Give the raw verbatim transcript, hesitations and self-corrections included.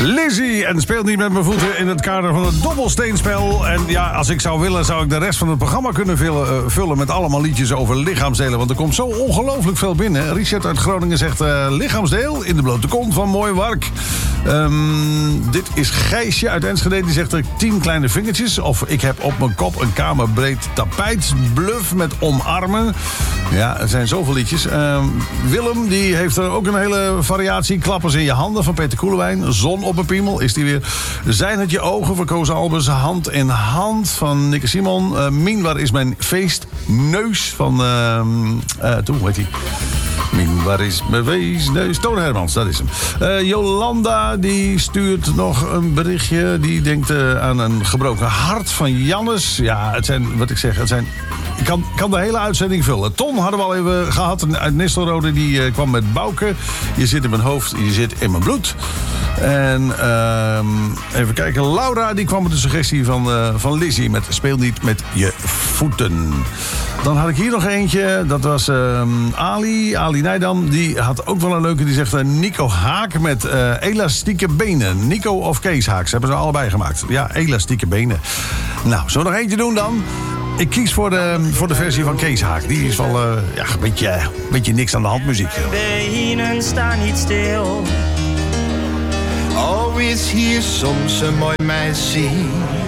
Lizzie en speelt niet met mijn voeten in het kader van het dobbelsteenspel. En ja, als ik zou willen, zou ik de rest van het programma kunnen vullen, uh, vullen met allemaal liedjes over lichaamsdelen. Want er komt zo ongelooflijk veel binnen. Richard uit Groningen zegt uh, lichaamsdeel in de blote kont van mooi Wark. Um, dit is Gijsje uit Enschede. Die zegt er tien kleine vingertjes. Of ik heb op mijn kop een kamerbreed tapijt. Bluff met omarmen. Ja, er zijn zoveel liedjes. Um, Willem, die heeft er ook een hele variatie. Klappers in je handen van Peter Koelewijn. Zon op een piemel, is die weer. Zijn het je ogen van Koos Albers. Hand in hand van Nikke Simon. Uh, Mien, waar is mijn feest? Neus van... Uh, uh, toen, hoe heet die? Mien, waar is mijn feest? Neus. Toon Hermans, dat is hem. Uh, Jolanda, die stuurt nog een berichtje. Die denkt uh, aan een gebroken hart van Jannes. Ja, het zijn, wat ik zeg, het zijn... Ik kan, kan de hele uitzending vullen. Ton hadden we al even gehad uit Nistelrode. Die uh, kwam met Bouke. Je zit in mijn hoofd, je zit in mijn bloed. En uh, even kijken. Laura, die kwam met de suggestie van, uh, van Lizzie. Met speel niet met je voeten. Dan had ik hier nog eentje. Dat was uh, Ali. Ali Nijdam. Die had ook wel een leuke. Die zegt uh, Nico Haak met uh, elastieke benen. Nico of Kees Haak. Ze hebben ze allebei gemaakt. Ja, elastieke benen. Nou, zullen we nog eentje doen dan? Ik kies voor de, voor de versie van Kees Haak. Die is wel uh, ja, een beetje, een beetje niks aan de hand muziek. Benen staan niet stil. Oh, is hier soms een mooi meisje